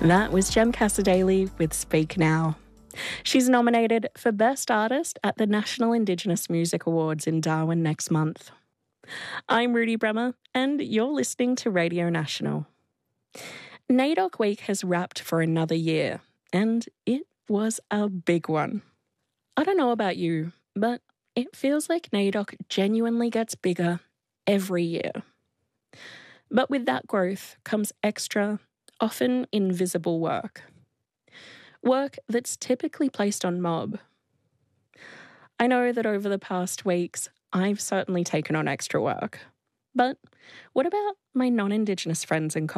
That was Jem Cassadaly with Speak Now. She's nominated for Best Artist at the National Indigenous Music Awards in Darwin next month. I'm Rudy Bremer, and you're listening to Radio National. NAIDOC Week has wrapped for another year, and it was a big one. I don't know about you, but it feels like NAIDOC genuinely gets bigger every year. But with that growth comes extra, often invisible work. Work that's typically placed on mob. I know that over the past weeks, I've certainly taken on extra work. But what about my non-Indigenous friends and colleagues?